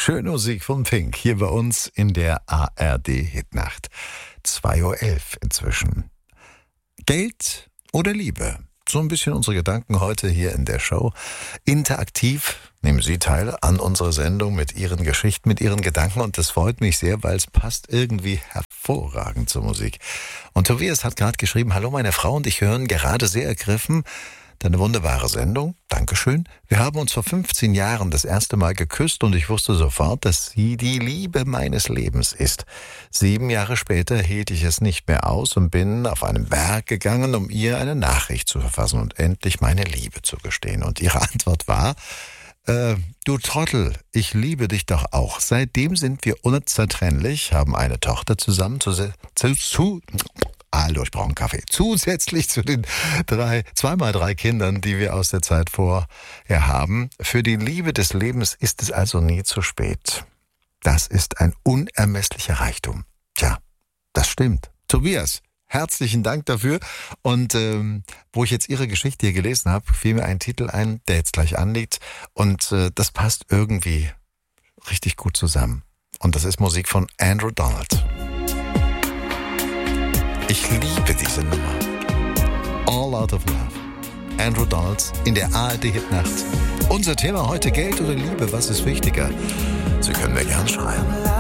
Schöne Musik von Pink hier bei uns in der ARD-Hitnacht. 2:11 Uhr inzwischen. Geld oder Liebe? So ein bisschen unsere Gedanken heute hier in der Show. Interaktiv nehmen Sie teil an unserer Sendung mit Ihren Geschichten, mit Ihren Gedanken. Und das freut mich sehr, weil es passt irgendwie hervorragend zur Musik. Und Tobias hat gerade geschrieben, hallo meine Frau und ich hören gerade sehr ergriffen deine wunderbare Sendung. Dankeschön. Wir haben uns vor 15 Jahren das erste Mal geküsst und ich wusste sofort, dass sie die Liebe meines Lebens ist. 7 Jahre später hielt ich es nicht mehr aus und bin auf einen Berg gegangen, um ihr eine Nachricht zu verfassen und endlich meine Liebe zu gestehen. Und ihre Antwort war, du Trottel, ich liebe dich doch auch. Seitdem sind wir unzertrennlich, haben eine Tochter zusammen Hallo, ich brauche einen Kaffee. Zusätzlich zu den 2x3 Kindern, die wir aus der Zeit vorher haben. Für die Liebe des Lebens ist es also nie zu spät. Das ist ein unermesslicher Reichtum. Tja, das stimmt. Tobias, herzlichen Dank dafür. Und wo ich jetzt Ihre Geschichte hier gelesen habe, fiel mir ein Titel ein, der jetzt gleich anliegt. Und das passt irgendwie richtig gut zusammen. Und das ist Musik von Andrew Donald. Ich liebe diese Nummer. All Out of Love. Andrew Donald in der ARD-Hitnacht. Unser Thema heute: Geld oder Liebe, was ist wichtiger? Sie können mir gern schreiben.